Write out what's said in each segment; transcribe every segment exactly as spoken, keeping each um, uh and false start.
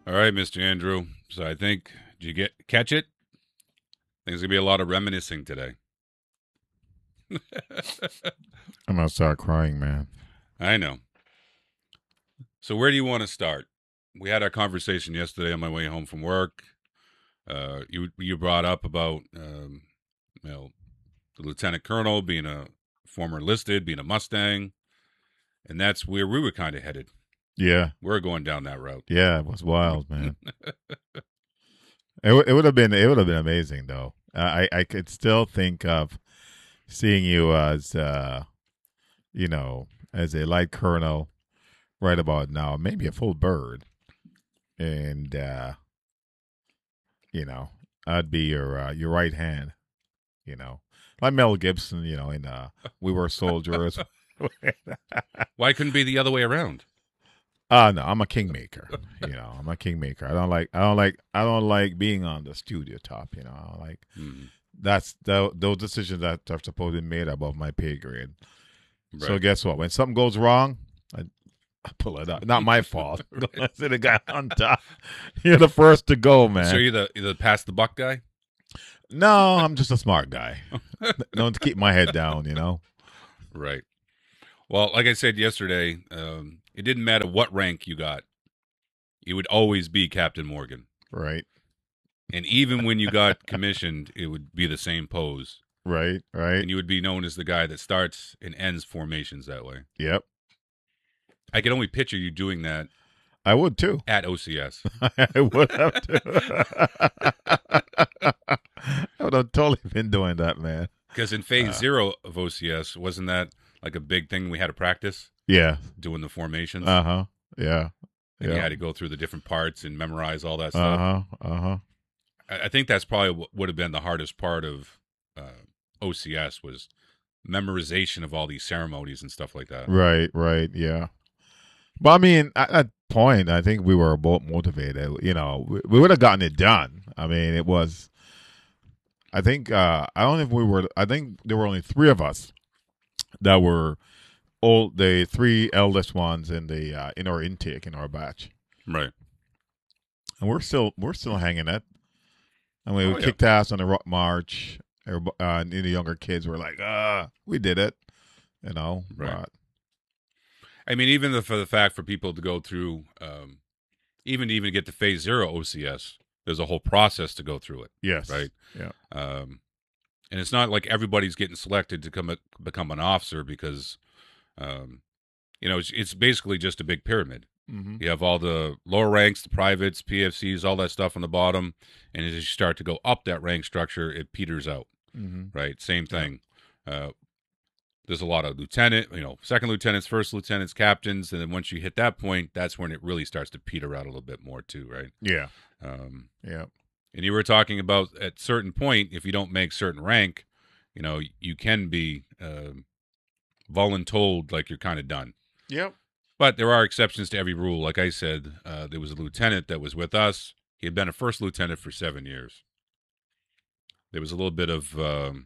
All right, Mister Andrew. So I think, did you get catch it? I think there's gonna be a lot of reminiscing today. I'm gonna start crying, man. I know. So where do you want to start? We had our conversation yesterday on my way home from work. Uh, you you brought up about um, you know the lieutenant colonel being a former enlisted, being a Mustang, and that's where we were kind of headed. Yeah, We're going down that route. yeah, it was wild, man. It w- it would have been it would have been amazing though. I I could still think of seeing you as uh you know as a light colonel right about now, maybe a full bird, and uh you know I'd be your uh, your right hand. You know, like Mel Gibson. You know, in uh, We Were Soldiers. Why couldn't it be the other way around? Uh no, I'm a kingmaker. You know, I'm a kingmaker. I don't like I don't like I don't like being on the studio top, you know. I don't like Hmm. that's the, those decisions that are supposed to be made above my pay grade. Right. So guess what? When something goes wrong, I, I pull it up. Not my fault. Right. See the guy on top. You're the first to go, man. So you're the you're the pass the buck guy. No, I'm just a smart guy. Don't keep my head down, you know. Right. Well, like I said yesterday, um, it didn't matter what rank you got. You would always be Captain Morgan. Right. And even when you got commissioned, it would be the same pose. Right. Right. And you would be known as the guy that starts and ends formations that way. Yep. I could only picture you doing that I would too. at O C S. I would have to. I would have totally been doing that, man. Because in phase Uh, zero of O C S, wasn't that like a big thing we had to practice Yeah. doing the formations? Uh huh. Yeah. And you Yeah. had to go through the different parts and memorize all that Uh stuff. huh. Uh huh. I, I think that's probably what would have been the hardest part of uh, O C S was memorization of all these ceremonies and stuff like that. Right. Right. Yeah. But I mean, at that point, I think we were both motivated. You know, we, we would have gotten it done. I mean, it was. I think uh, I don't know if we were. I think there were only three of us that were old. The three eldest ones in the uh, in our intake in our batch, Right. and we're still we're still hanging it. I mean, Oh, we yeah. kicked ass on the rock march. Everybo- Uh, and the younger kids were like, "Ah, we did it," you know. Right. But I mean, even the, for the fact for people to go through, um, even to even get to phase zero O C S, there's a whole process to go through it, yes, right? yeah, Um, and it's not like everybody's getting selected to come become an officer because, um, you know, it's, it's basically just a big pyramid. mm-hmm. You have all the lower ranks, the privates, P F Cs, all that stuff on the bottom, and as you start to go up that rank structure, it peters out. Mm-hmm. Right, same thing. Uh, there's a lot of lieutenant, you know, second lieutenants, first lieutenants, captains, and then once you hit that point, that's when it really starts to peter out a little bit more too, right? yeah, Um, yeah, and you were talking about at certain point, if you don't make certain rank, you know, you can be uh, voluntold like you're kind of done. yep. But there are exceptions to every rule. Like I said, uh, there was a lieutenant that was with us. He had been a first lieutenant for seven years. There was a little bit of, um,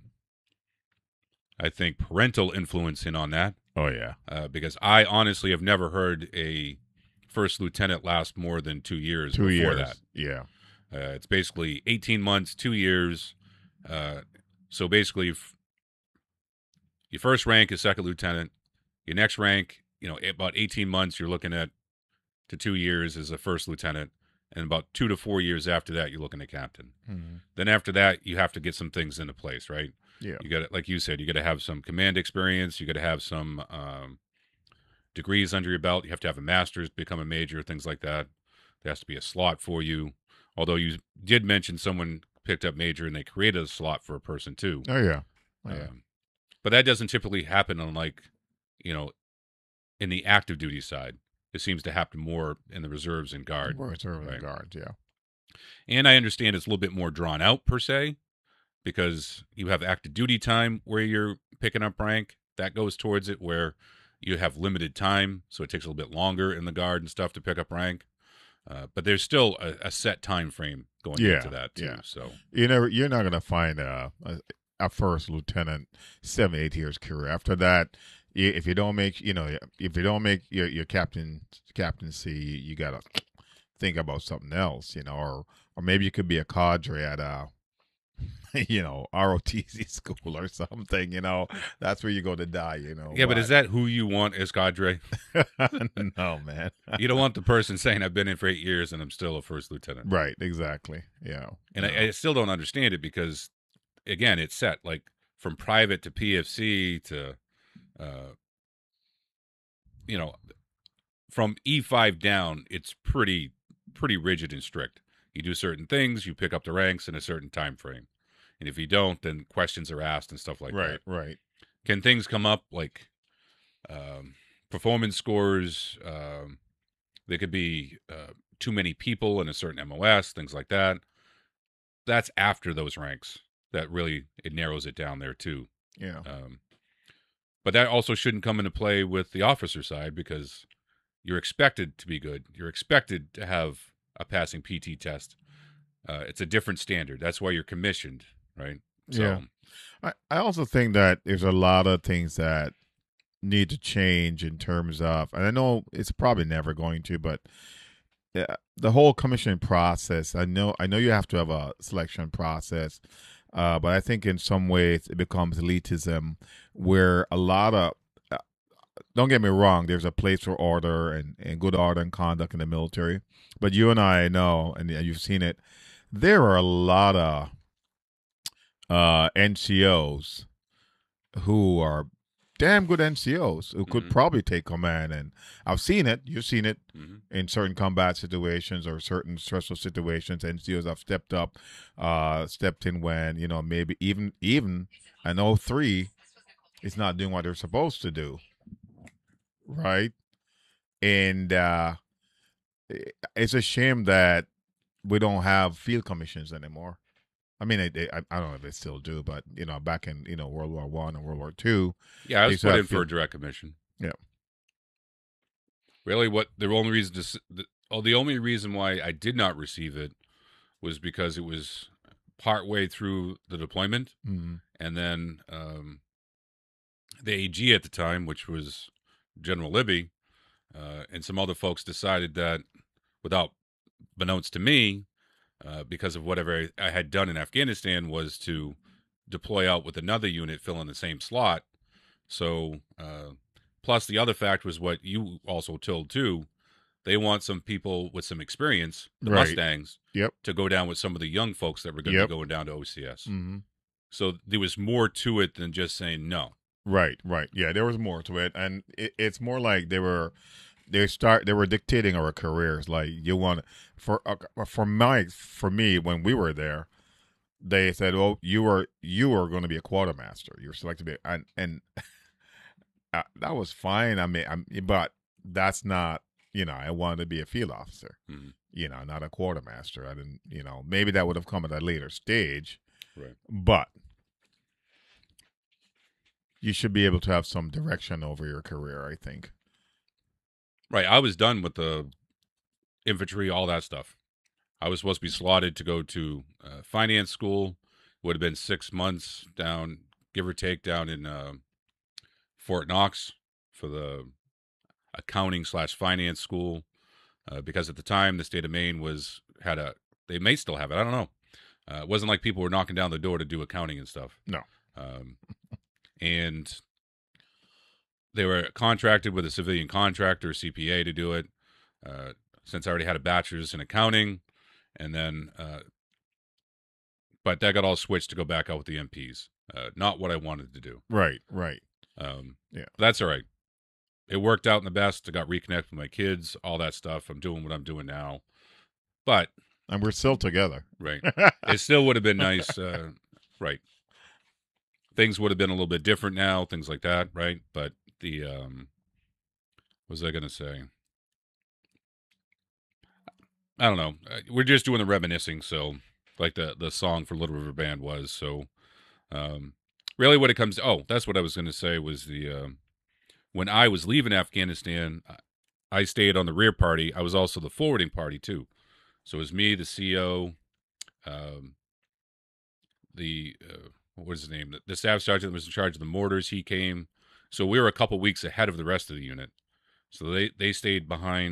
I think, parental influence in on that. Oh yeah, Uh, because I honestly have never heard a first lieutenant last more than two years two before years. that. Yeah, Uh, it's basically eighteen months, two years. Uh, so basically, if your first rank is second lieutenant. Your next rank, you know, about eighteen months, you're looking at to two years as a first lieutenant. And about two to four years after that, you're looking at captain. mm-hmm. Then after that, you have to get some things into place, right? Yeah, You got to, like you said, you got to have some command experience. You got to have some um, degrees under your belt. You have to have a master's, become a major, things like that. There has to be a slot for you. Although you did mention someone picked up major and they created a slot for a person too. oh yeah, oh, yeah. Um, but that doesn't typically happen on like, you know, in the active duty side. It seems to happen more in the reserves and guard. Reserve right. and guards. Yeah, And I understand it's a little bit more drawn out per se, because you have active duty time where you're picking up rank. That goes towards it where you have limited time, so it takes a little bit longer in the guard and stuff to pick up rank. Uh, but there's still a, a set time frame going Yeah, into that too. yeah. So you never, you're not gonna find a, a, a first lieutenant seven, eight years career. After that, you, if you don't make, you know, if you don't make your your captain captaincy, you, you gotta think about something else, you know, or or maybe you could be a cadre at a you know R O T C school or something. You know, that's where you go to die. You know, Yeah, but is but that who you want as cadre? no, man. You don't want the person saying, I've been in for eight years and I'm still a first lieutenant. Right, exactly. Yeah. And no. I, I still don't understand it because, again, it's set like from private to P F C to, uh, you know, from E five down, it's pretty pretty rigid and strict. You do certain things, you pick up the ranks in a certain time frame, and if you don't, then questions are asked and stuff like right, that. right. Can things come up like um, performance scores? Um, there could be uh, too many people in a certain M O S, things like that. That's after those ranks. That really it narrows it down there too. Yeah. Um, but that also shouldn't come into play with the officer side because you're expected to be good. You're expected to have a passing P T test. Uh, it's a different standard. That's why you're commissioned, right? So, Yeah. I, I also think that there's a lot of things that need to change in terms of, and I know it's probably never going to, but uh, the whole commissioning process. I know, I know you have to have a selection process, uh, but I think in some ways it becomes elitism, where a lot of uh, don't get me wrong, there's a place for order and, and good order and conduct in the military, but you and I know, and you've seen it. There are a lot of uh, N C Os who are damn good N C Os who could mm-hmm. probably take command. And I've seen it. You've seen it Mm-hmm. in certain combat situations or certain stressful situations. N C Os have stepped up, uh, stepped in when, you know, maybe even even an O three is not doing what they're supposed to do. Right. And uh, it's a shame that we don't have field commissions anymore. I mean, they, I, I don't know if they still do, but you know, back in you know World War One and World War Two, Yeah, I they was used to put have in for field. a direct commission. Yeah, Really, what the only reason to s- the, oh, the only reason why I did not receive it was because it was part way through the deployment, mm-hmm. and then um, the A G at the time, which was General Libby, uh, and some other folks decided that without beknownst to me, uh, because of whatever I had done in Afghanistan, was to deploy out with another unit filling the same slot. So, uh, plus the other fact was what you also told too. They want some people with some experience, the Right. Mustangs, Yep. to go down with some of the young folks that were going to Yep. be going down to O C S. Mm-hmm. So there was more to it than just saying no. Right, right. Yeah, there was more to it, and it, it's more like they were they start they were dictating our careers. Like you want for uh, for my for me when we were there, they said, "Oh, you were you were going to be a quartermaster. You're selected to be," and and uh, that was fine. I mean, I'm, but that's not you know I wanted to be a field officer. Mm-hmm. You know, not a quartermaster. I didn't. You know, maybe that would have come at a later stage. Right. But you should be able to have some direction over your career, I think. Right. I was done with the infantry, all that stuff. I was supposed to be slotted to go to uh, finance school. Would have been six months down, give or take, down in uh, Fort Knox for the accounting slash finance school. Uh, because at the time, the state of Maine was had a. They may still have it. I don't know. Uh, it wasn't like people were knocking down the door to do accounting and stuff. No. Um, and they were contracted with a civilian contractor, C P A, to do it. Uh, since I already had a bachelor's in accounting, and then, uh, but that got all switched to go back out with the M Ps. Uh, not what I wanted to do. Right, right. Um, yeah, that's all right. It worked out in the best. I got reconnected with my kids, all that stuff. I'm doing what I'm doing now, but and we're still together. Right, it still would have been nice. Uh, right, things would have been a little bit different now, things like that. Right, but the um, what was I going to say? I don't know. We're just doing the reminiscing, so like the the song for Little River Band was. So, um, really, what it comes. Oh, that's what I was going to say was the uh, when I was leaving Afghanistan, I stayed on the rear party. I was also the forwarding party too. So it was me, the C O, um, the uh, what was his name? The, the staff sergeant that was in charge of the mortars. He came. So we were a couple weeks ahead of the rest of the unit. So they they stayed behind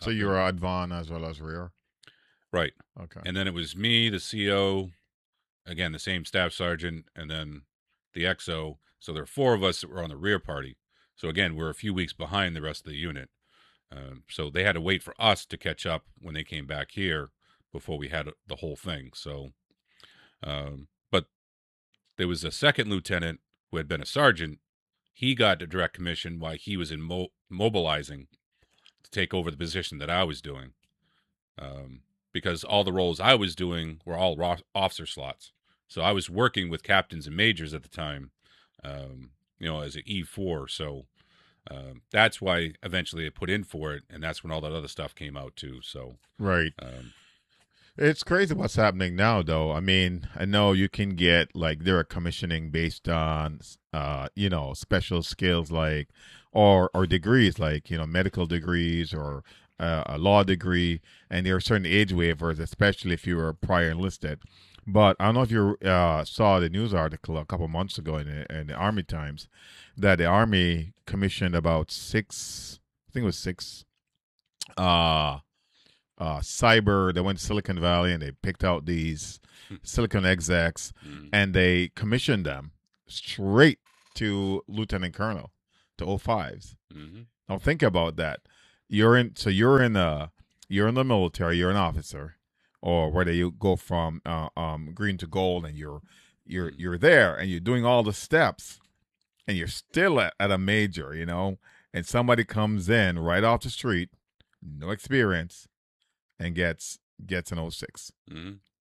So up you're in- advan as well as rear. right. Okay. And then it was me, the C O, again, the same staff sergeant, and then the X O. So there are four of us that were on the rear party. So again, we're a few weeks behind the rest of the unit. Um, so they had to wait for us to catch up when they came back here before we had the whole thing. So, um, but there was a second lieutenant who had been a sergeant. He got a direct commission while he was in mo- mobilizing to take over the position that I was doing. Um, because all the roles I was doing were all ro- officer slots. So I was working with captains and majors at the time, um, you know, as an E four. So um, that's why eventually they put in for it, and that's when all that other stuff came out too. So Right. um, It's crazy what's happening now, though. I mean, I know you can get like there are commissioning based on, uh, you know, special skills like, or or degrees like you know medical degrees or uh, a law degree, and there are certain age waivers, especially if you were prior enlisted. But I don't know if you uh, saw the news article a couple months ago in the, in the Army Times that the Army commissioned about six, I think it was six, uh uh, cyber. They went to Silicon Valley and they picked out these Silicon execs mm, and they commissioned them straight to lieutenant colonel, to O fives. mm-hmm, Now think about that. You're in, so you're in a, you're in the military. You're an officer, or whether you go from uh, um, green to gold, and you're you're mm, you're there and you're doing all the steps, and you're still at, at a major, you know, and somebody comes in right off the street, no experience, and gets gets an oh six. mm-hmm.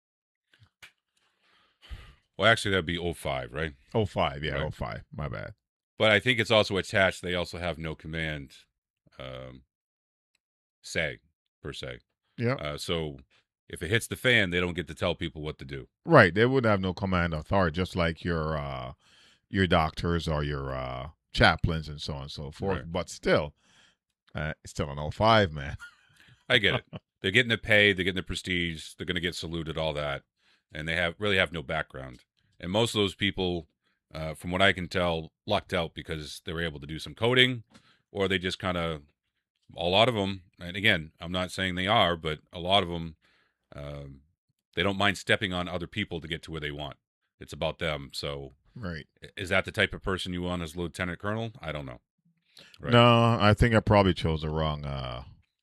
Well, actually, that'd be oh five, right? Oh five, yeah, Right. oh five. My bad. But I think it's also attached. They also have no command, um, say per se. Yeah. Uh, so if it hits the fan, they don't get to tell people what to do. Right. They would have no command authority, just like your uh your doctors or your uh chaplains and so on and so forth. Right. But still, uh, it's still an oh five, man. I get it. They're getting the pay, they're getting the prestige, they're going to get saluted, all that, and they have really have no background. And most of those people, uh, from what I can tell, lucked out because they were able to do some coding, or they just kind of, a lot of them. And again, I'm not saying they are, but a lot of them, um, they don't mind stepping on other people to get to where they want. It's about them. So, Right. is that the type of person you want as lieutenant colonel? I don't know. Right. No, I think I probably chose the wrong uh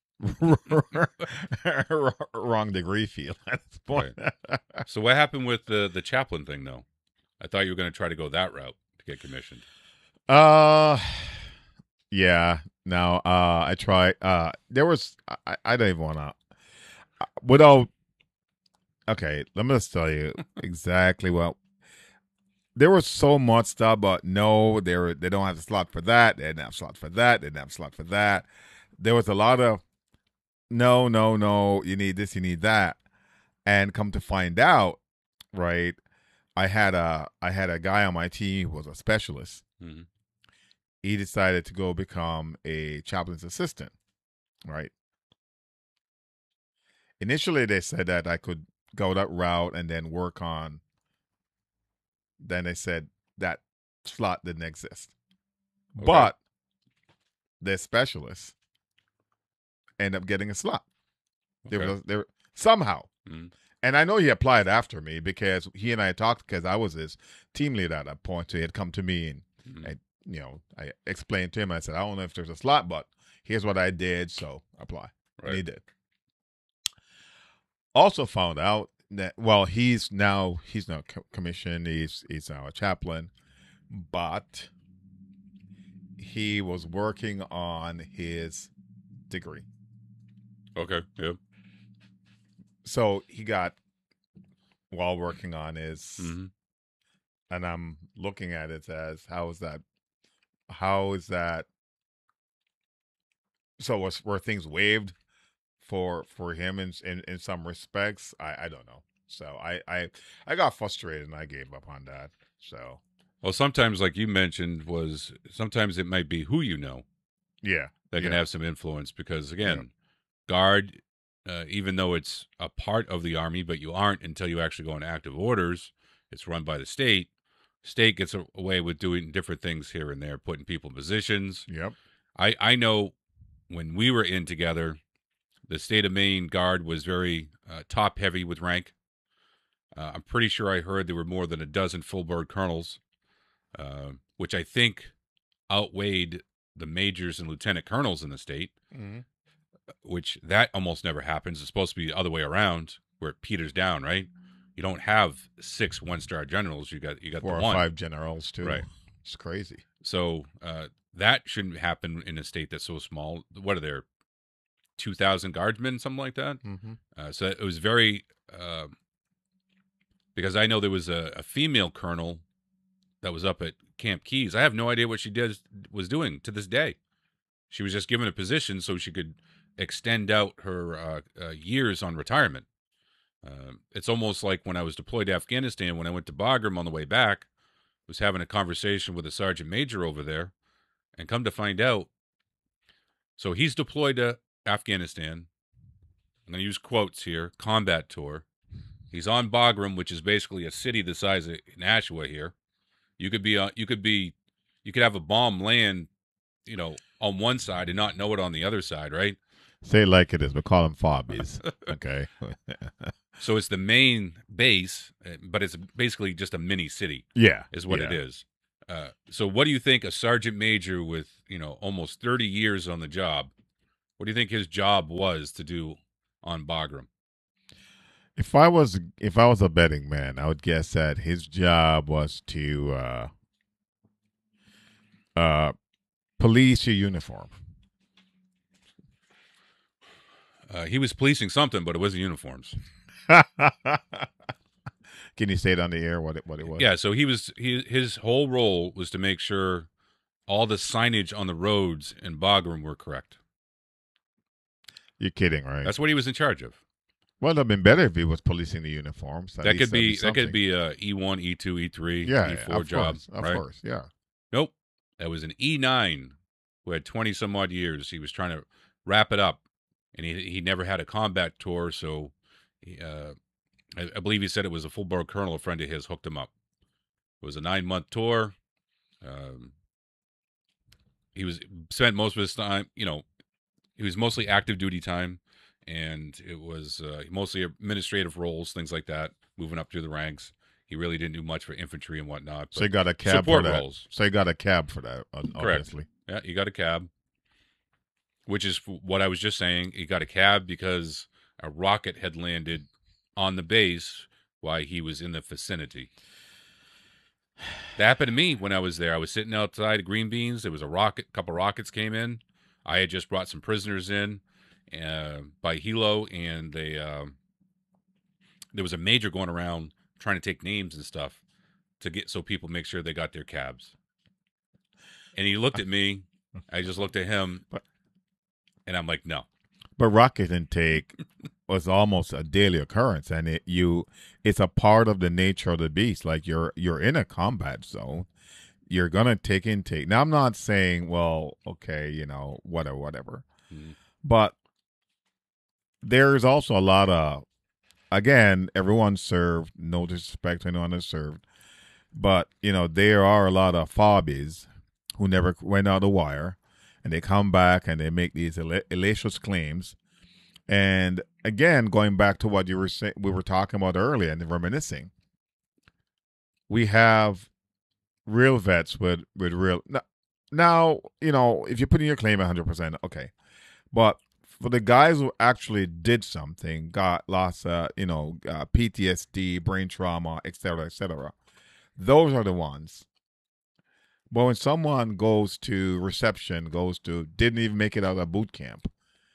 wrong degree field at this point. So what happened with the the chaplain thing, though? I thought you were going to try to go that route to get commissioned. uh yeah. Now uh I try uh there was I, I don't even wanna without okay, let me just tell you exactly what there was so much stuff, but no, they were, they don't have a slot for that. They didn't have a slot for that. They didn't have a slot for that. There was a lot of no, no, no. You need this. You need that. And come to find out, right? I had a I had a guy on my team who was a specialist. Mm-hmm. He decided to go become a chaplain's assistant, right? Initially, they said that I could go that route and then work on. Then they said that slot didn't exist. Okay. But the specialists end up getting a slot. There Okay. was there somehow, Mhm. and I know he applied after me because he and I talked because I was his team leader at that point. So he had come to me and, Mhm. and you know I explained to him. I said I don't know if there's a slot, but here's what I did. So apply, and he Right. did. Also found out that well he's now he's not co- commissioned. He's he's now a chaplain, but he was working on his degree. Okay. Yeah. So he got while working on his, Mm-hmm. and I'm looking at it as how is that? How is that? So was were things waived for for him in in, in some respects? I I don't know. So I I I got frustrated and I gave up on that. So Well, sometimes, like you mentioned, was sometimes it might be who you know yeah, that can yeah, have some influence because, again, yeah. guard, uh, even though it's a part of the army, but you aren't until you actually go into active orders. It's run by the state. State gets a- away with doing different things here and there, putting people in positions. Yep. I I know when we were in together, the state of Maine Guard was very uh, top heavy with rank. Uh, I'm pretty sure I heard there were more than a dozen full bird colonels, uh, which I think outweighed the majors and lieutenant colonels in the state, Mm-hmm. which that almost never happens. It's supposed to be the other way around, where it peters down, right? You don't have six one-star generals. You got you got Four the or one, five generals too. right? It's crazy. So uh, that shouldn't happen in a state that's so small. What are there, two thousand guardsmen, something like that? Mm-hmm. Uh, so it was very uh, because I know there was a, a female colonel that was up at Camp Keys. I have no idea what she did was doing to this day. She was just given a position so she could extend out her uh, uh, years on retirement. Uh, it's almost like when I was deployed to Afghanistan, when I went to Bagram on the way back, was having a conversation with a sergeant major over there, and come to find out, so he's deployed to Afghanistan. I'm going to use quotes here, combat tour. He's on Bagram, which is basically a city the size of Nashua here. You could be, uh, you could be, you could have a bomb land, you know, on one side and not know it on the other side, right? Say it like it is. We call them fobbies. Okay. So it's the main base, uh, but it's basically just a mini city, Yeah. is what yeah. it is. Uh, so what do you think a sergeant major with, you know, almost thirty years on the job, what do you think his job was to do on Bagram? If I was if I was a betting man, I would guess that his job was to uh, uh, police your uniform. Uh, he was policing something, but it wasn't uniforms. Can you say it on the air what it what it was? Yeah, so he was he his whole role was to make sure all the signage on the roads in Bagram were correct. You're kidding, right? That's what he was in charge of. Well, it'd have been better if he was policing the uniforms. At That least could that'd be that something. could be a E one, E two, E three, yeah, E yeah, four of job, course, of right? course, yeah. Nope, that was an E nine who had twenty some odd years. He was trying to wrap it up, and he he never had a combat tour, so he, uh, I, I believe he said it was a full bird colonel, a friend of his, hooked him up. It was a nine month tour. Um, he was spent most of his time, you know, he was mostly active duty time, and it was uh, mostly administrative roles, things like that, moving up through the ranks. He really didn't do much for infantry and whatnot. So you got a cab support for that. roles. So you got a cab for that, Correct. obviously. Yeah, you got a cab, which is what I was just saying. He got a cab because a rocket had landed on the base while he was in the vicinity. That happened to me when I was there. I was sitting outside of Green Beans. There was a rocket, a couple rockets came in. I had just brought some prisoners in uh, by helo, and they um, there was a major going around trying to take names and stuff to get so people make sure they got their cabs. And he looked at me. I just looked at him, and I'm like, no. But rocket intake was almost a daily occurrence, and it you it's a part of the nature of the beast. Like you're you're in a combat zone, you're gonna take intake. Now I'm not saying, well, okay, you know, whatever, whatever, Mm-hmm. but there's also a lot of, again, everyone served. No disrespect to anyone that served, but you know there are a lot of fobbies who never went out the wire, and they come back and they make these hellacious claims. And again, going back to what you were saying, we were talking about earlier and reminiscing, we have real vets with with real. Now, now you know, if you put in your claim one hundred percent, okay, but for the guys who actually did something, got lost, uh, you know, uh, P T S D, brain trauma, et cetera, et cetera, those are the ones. But when someone goes to reception, goes to, didn't even make it out of boot camp,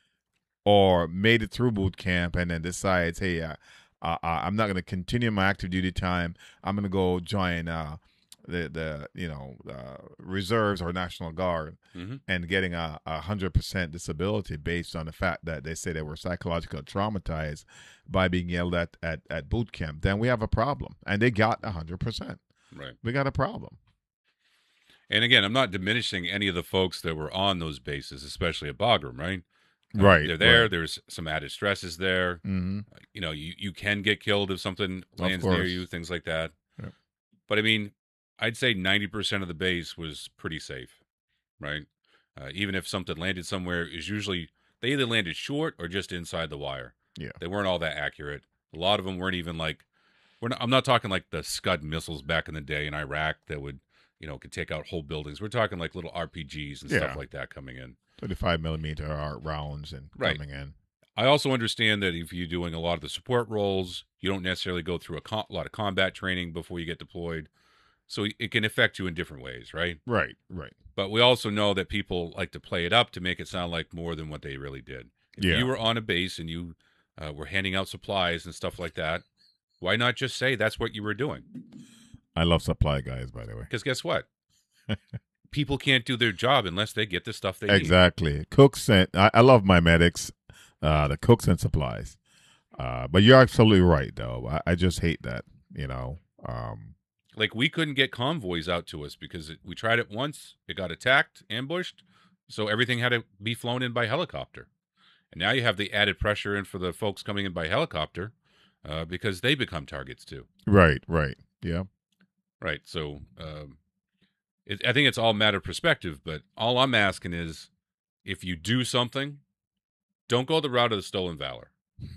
or made it through boot camp and then decides, hey, uh, uh, I'm not going to continue my active duty time. I'm going to go join uh, the, the you know, uh, reserves or National Guard, Mm-hmm. and getting a, a one hundred percent disability based on the fact that they say they were psychologically traumatized by being yelled at at, at boot camp, then we have a problem. And they got one hundred percent. Right. We got a problem. And again, I'm not diminishing any of the folks that were on those bases, especially at Bagram, right? Uh, Right. They're there. right. There's some added stresses there. Mm-hmm. You know, you, you can get killed if something Of lands near course. you, things like that. Yep. But I mean, I'd say ninety percent of the base was pretty safe, right? Uh, even if something landed somewhere, is usually they either landed short or just inside the wire. Yeah. They weren't all that accurate. A lot of them weren't even like, we're not, I'm not talking like the Scud missiles back in the day in Iraq that would, you know, could take out whole buildings. We're talking like little R P Gs and Yeah. stuff like that coming in. thirty-five millimeter rounds and Right. coming in. I also understand that if you're doing a lot of the support roles, you don't necessarily go through a, co- a lot of combat training before you get deployed. So it can affect you in different ways, right? Right, right. But we also know that people like to play it up to make it sound like more than what they really did. If Yeah. you were on a base and you uh, were handing out supplies and stuff like that, why not just say that's what you were doing? I love supply guys, by the way. Because guess what? People can't do their job unless they get the stuff they need. Exactly. Cooks and I, I love my medics, uh, the cooks and supplies. Uh, but you're absolutely right, though. I, I just hate that. You know. Um, Like, we couldn't get convoys out to us because it, we tried it once. It got attacked, ambushed. So everything had to be flown in by helicopter. And now you have the added pressure in for the folks coming in by helicopter uh, because they become targets too. right, right. Yeah. Right. So um, it, I think it's all a matter of perspective. But all I'm asking is if you do something, don't go the route of the stolen valor.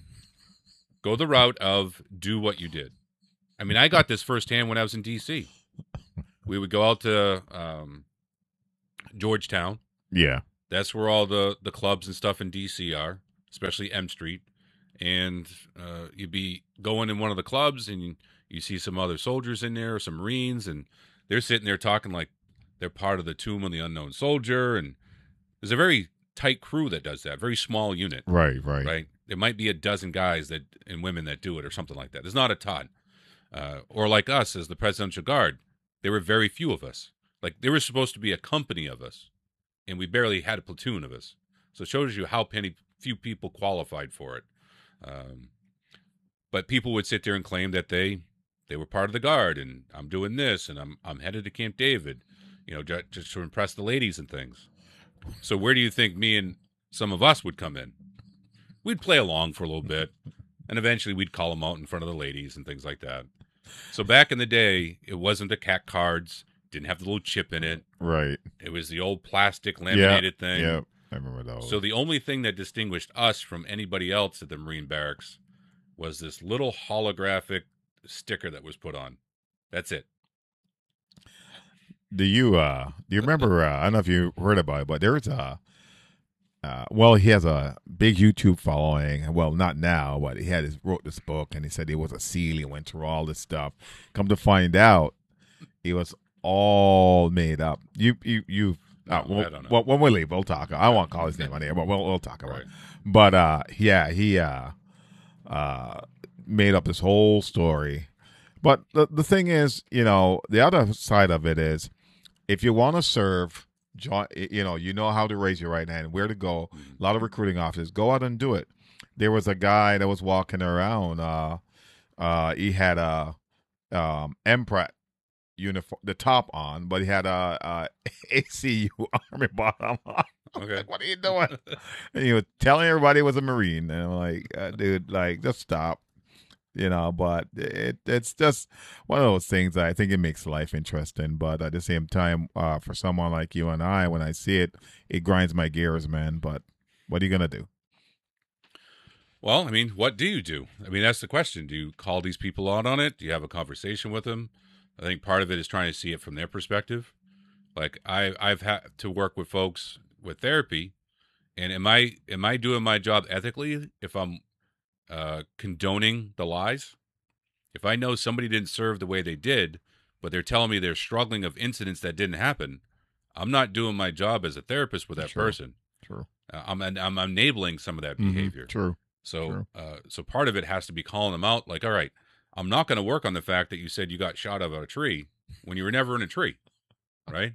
Go the route of do what you did. I mean, I got this firsthand when I was in D C. We would go out to um, Georgetown. Yeah. That's where all the, the clubs and stuff in D C are, especially M Street. And uh, you'd be going in one of the clubs and you, you see some other soldiers in there, some Marines, and they're sitting there talking like they're part of the Tomb of the Unknown Soldier. And there's a very tight crew that does that, very small unit. Right, right. Right? There might be a dozen guys that and women that do it or something like that. There's not a ton. Uh, or like us as the Presidential Guard, there were very few of us. Like, there was supposed to be a company of us, and we barely had a platoon of us. So it shows you how penny, few people qualified for it. Um, but people would sit there and claim that they they were part of the Guard, and I'm doing this, and I'm I'm headed to Camp David, you know, just, just to impress the ladies and things. So where do you think me and some of us would come in? We'd play along for a little bit, and eventually we'd call them out in front of the ladies and things like that. So back in the day, it wasn't the C A C cards, didn't have the little chip in it. Right. It was the old plastic laminated yeah, thing. Yeah, I remember those. So the only thing that distinguished us from anybody else at the Marine Barracks was this little holographic sticker that was put on. That's it. Do you uh do you remember uh, I don't know if you heard about it, but there's a uh well he has a big YouTube following. Well, not now, but he had his wrote this book and he said he was a SEAL, he went through all this stuff. Come to find out, it was all made up. You you you uh, No, we'll, I don't know. well, when we leave, we'll talk. I won't call his name on here, but we'll we'll talk about Right. it. But uh yeah, he uh uh made up this whole story. But the the thing is, you know, the other side of it is if you want to serve, jo- you know, you know how to raise your right hand, where to go. A lot of recruiting officers go out and do it. There was a guy that was walking around. Uh, uh, he had a um, M Pratt uniform, the top on, but he had a, a A C U Army bottom on. Okay. Like, what are you doing? And he was telling everybody he was a Marine, and I'm like, uh, dude, like, just stop. You know, but it it's just one of those things that I think it makes life interesting. But at the same time, uh, for someone like you and I, when I see it, it grinds my gears, man. But what are you gonna do? Well, I mean, what do you do? I mean, that's the question. Do you call these people out on it? Do you have a conversation with them? I think part of it is trying to see it from their perspective. Like I, I've had to work with folks with therapy, and am I am I doing my job ethically if I'm uh, condoning the lies? If I know somebody didn't serve the way they did, but they're telling me they're struggling of incidents that didn't happen, I'm not doing my job as a therapist with that True. person. True. Uh, I'm I'm enabling some of that Mhm. behavior. True. So, True. uh, so part of it has to be calling them out. Like, all right, I'm not going to work on the fact that you said you got shot out of a tree when you were never in a tree, right?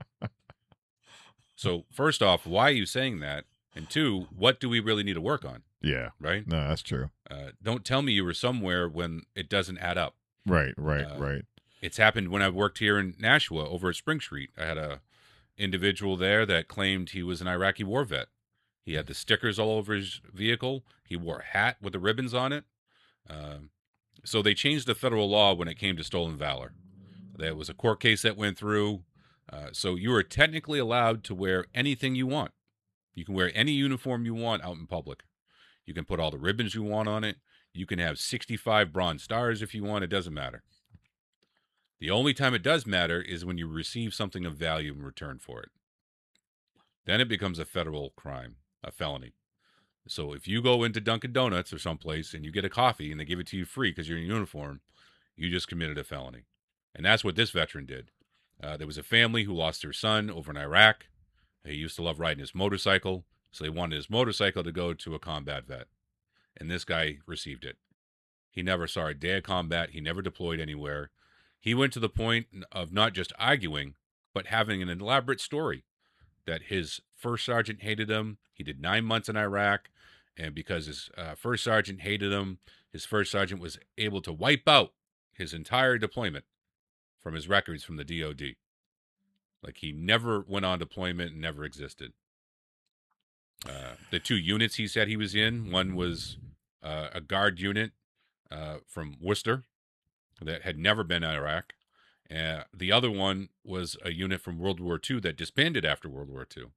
So, first off, why are you saying that? And two, what do we really need to work on, Yeah. right? No, that's true. Uh, don't tell me you were somewhere when it doesn't add up. Right. Right. Uh, right. It's happened when I worked here in Nashua over at Spring Street. I had a individual there that claimed he was an Iraqi war vet. He had the stickers all over his vehicle. He wore a hat with the ribbons on it. Uh, so they changed the federal law when it came to stolen valor. There was a court case that went through. Uh, so you are technically allowed to wear anything you want. You can wear any uniform you want out in public. You can put all the ribbons you want on it. You can have sixty-five Bronze Stars if you want. It doesn't matter. The only time it does matter is when you receive something of value in return for it. Then it becomes a federal crime, a felony. So if you go into Dunkin' Donuts or someplace and you get a coffee and they give it to you free because you're in uniform, you just committed a felony. And that's what this veteran did. Uh, there was a family who lost their son over in Iraq. He used to love riding his motorcycle, so they wanted his motorcycle to go to a combat vet. And this guy received it. He never saw a day of combat. He never deployed anywhere. He went to the point of not just arguing, but having an elaborate story that his first sergeant hated him. He did nine months in Iraq, and because his uh, first sergeant hated him, his first sergeant was able to wipe out his entire deployment from his records from the D O D. Like, he never went on deployment and never existed. Uh, the two units he said he was in, one was uh, a guard unit uh, from Worcester that had never been in Iraq. Uh, the other one was a unit from World War Two that disbanded after World War Two.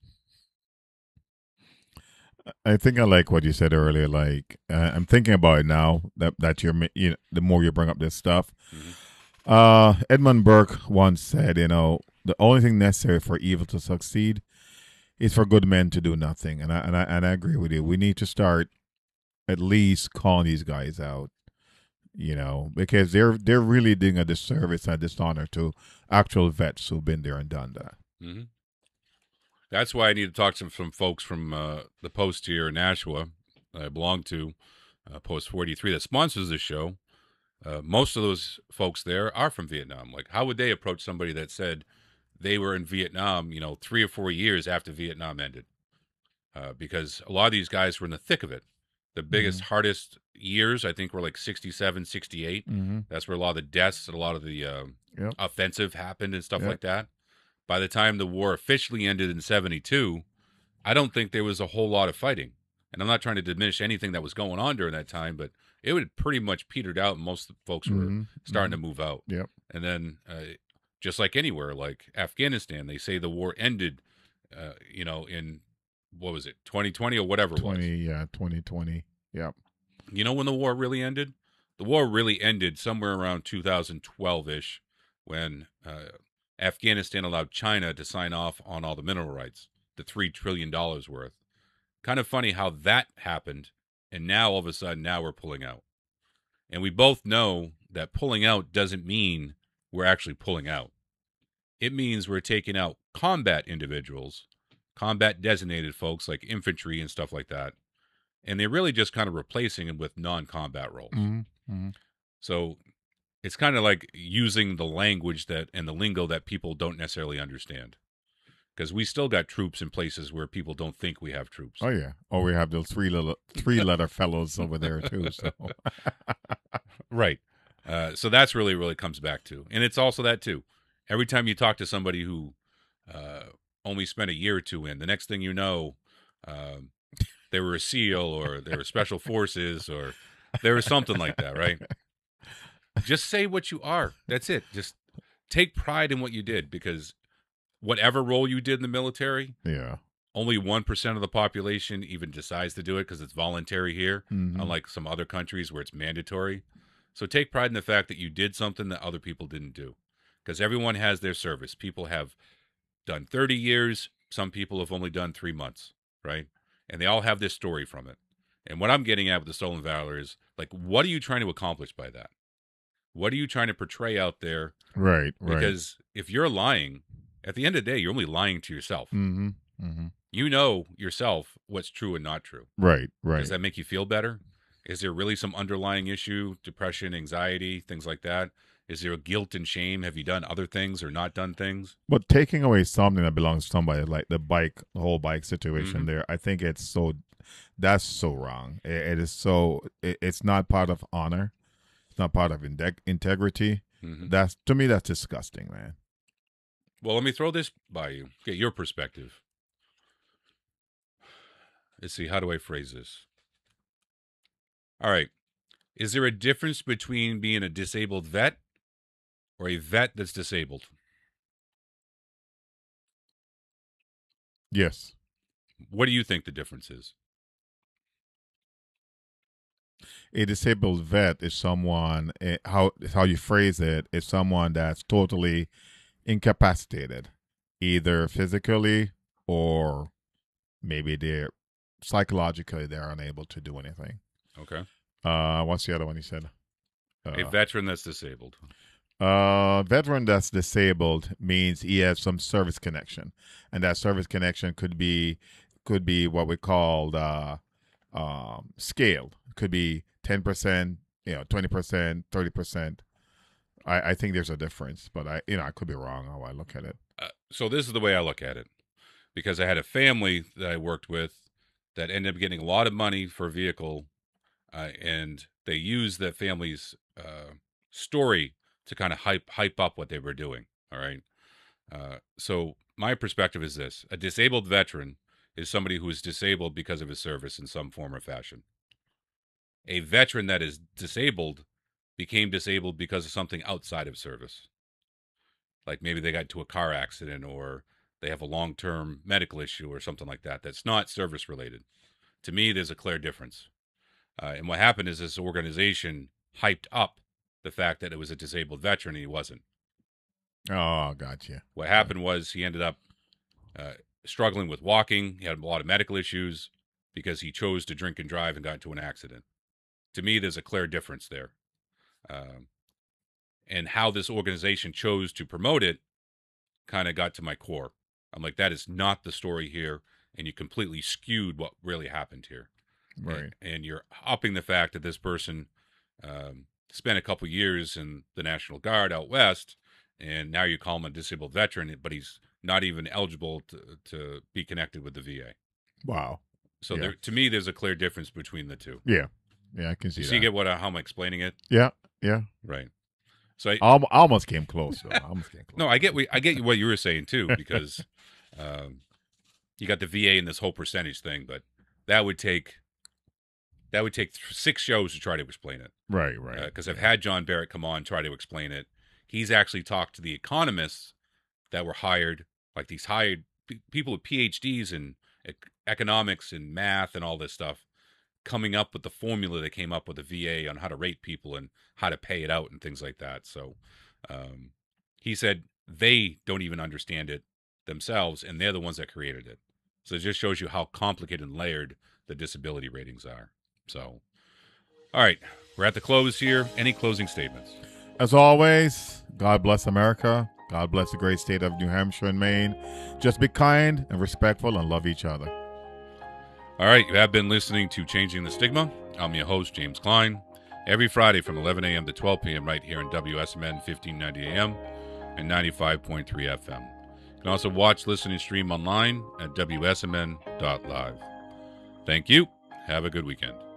I think I like what you said earlier. Like, uh, I'm thinking about it now that that you're, you know, the more you bring up this stuff. Mm-hmm. Uh, Edmund Burke once said, you know, the only thing necessary for evil to succeed is for good men to do nothing. And I and I and I agree with you. We need to start at least calling these guys out, you know, because they're they're really doing a disservice and a dishonor to actual vets who've been there and done that. Mm-hmm. That's why I need to talk to some, some folks from uh, the Post here in Nashua that I belong to, uh, Post forty-three, that sponsors this show. Uh, most of those folks there are from Vietnam. Like, how would they approach somebody that said they were in Vietnam, you know, three or four years after Vietnam ended? Uh, because a lot of these guys were in the thick of it. The biggest, Mm-hmm. hardest years, I think, were like sixty-seven, sixty-eight. Mm-hmm. That's where a lot of the deaths and a lot of the uh, Yep. offensive happened and stuff Yep. like that. By the time the war officially ended in seventy-two, I don't think there was a whole lot of fighting. And I'm not trying to diminish anything that was going on during that time, but it would pretty much petered out, and most folks were Mm-hmm. starting Mm-hmm. to move out. Yep. And then, uh, just like anywhere, like Afghanistan, they say the war ended, uh, you know, in, what was it, twenty twenty or whatever it was. Twenty, yeah, twenty twenty. Yep. You know when the war really ended? The war really ended somewhere around two thousand twelve-ish, when uh, Afghanistan allowed China to sign off on all the mineral rights, the three trillion dollars worth. Kind of funny how that happened, and now all of a sudden, now we're pulling out. And we both know that pulling out doesn't mean we're actually pulling out. It means we're taking out combat individuals, combat designated folks like infantry and stuff like that, and they're really just kind of replacing them with non-combat roles. Mm-hmm. Mm-hmm. So it's kind of like using the language that and the lingo that people don't necessarily understand, because we still got troops in places where people don't think we have troops. Oh yeah. Oh, we have those three little three letter fellows over there too. So Right. Uh, so that's really, really comes back to. And it's also that, too. Every time you talk to somebody who uh, only spent a year or two in, the next thing you know, um, they were a SEAL or they were Special Forces or they were something like that, right? Just say what you are. That's it. Just take pride in what you did, because whatever role you did in the military, yeah. only one percent of the population even decides to do it because it's voluntary here, Mm-hmm. unlike some other countries where it's mandatory. So take pride in the fact that you did something that other people didn't do, because everyone has their service. People have done thirty years. Some people have only done three months, right? And they all have this story from it. And what I'm getting at with the Stolen Valor is, like, what are you trying to accomplish by that? What are you trying to portray out there? Right. Right. Because if you're lying, at the end of the day, you're only lying to yourself. Mm-hmm. Mm-hmm. You know yourself what's true and not true. Right. Right. Does that make you feel better? Is there really some underlying issue, depression, anxiety, things like that? Is there a guilt and shame? Have you done other things or not done things? But taking away something that belongs to somebody, like the bike, the whole bike situation Mhm. there, I think it's so, that's so wrong. It, it is so, it, it's not part of honor. It's not part of inte- integrity. Mhm. That's, to me, that's disgusting, man. Well, let me throw this by you. Get your perspective. Let's see, how do I phrase this? All right. Is there a difference between being a disabled vet or a vet that's disabled? Yes. What do you think the difference is? A disabled vet is someone, eh, how how you phrase it, is someone that's totally incapacitated, either physically or maybe they're psychologically they're unable to do anything. Okay. Uh, what's the other one you said? A Uh, veteran that's disabled. uh, veteran that's disabled means he has some service connection, and that service connection could be could be what we call uh, um, scaled. Could be ten percent, you know, twenty percent, thirty percent. I, I think there's a difference, but I you know I could be wrong how I look at it. Uh, so this is the way I look at it, because I had a family that I worked with that ended up getting a lot of money for a vehicle, uh, and they used that family's uh, story to kind of hype hype up what they were doing. All right. Uh, so my perspective is this: a disabled veteran is somebody who is disabled because of his service in some form or fashion. A veteran that is disabled became disabled because of something outside of service. Like maybe they got into a car accident, or they have a long-term medical issue or something like that. That's not service related. To me, there's a clear difference. Uh, and what happened is this organization hyped up the fact that it was a disabled veteran, and he wasn't. Oh, gotcha. What happened was he ended up uh, struggling with walking. He had a lot of medical issues because he chose to drink and drive and got into an accident. To me, there's a clear difference there. Um, and how this organization chose to promote it kind of got to my core. I'm like, that is not the story here, and you completely skewed what really happened here. Right. And, and you're upping the fact that this person um, spent a couple years in the National Guard out west, and now you call him a disabled veteran, but he's not even eligible to, to be connected with the V A. Wow. So Yeah. there, to me, there's a clear difference between the two. Yeah. Yeah, I can see You that. see, get what how I'm explaining it? Yeah. Yeah. Right. So I, I almo- I almost came close. Though. I almost came close. no, I get what- I get what you were saying too, because um, you got the V A and this whole percentage thing, but that would take that would take th- six shows to try to explain it. Right. Right. Because I've had John Barrett come on try to explain it. He's actually talked to the economists that were hired, like these hired p- people with P H Ds in ec- economics and math and all this stuff, coming up with the formula that came up with the V A on how to rate people and how to pay it out and things like that. So um, he said they don't even understand it themselves, and they're the ones that created it. So it just shows you how complicated and layered the disability ratings are. So, all right, we're at the close here. Any closing statements? As always, God bless America. God bless the great state of New Hampshire and Maine. Just be kind and respectful and love each other. All right, you have been listening to Changing the Stigma. I'm your host, James Klein. Every Friday from eleven a.m. to twelve p.m. right here on W S M N fifteen ninety A M and ninety-five point three F M. You can also watch, listen, and stream online at W S M N dot live. Thank you. Have a good weekend.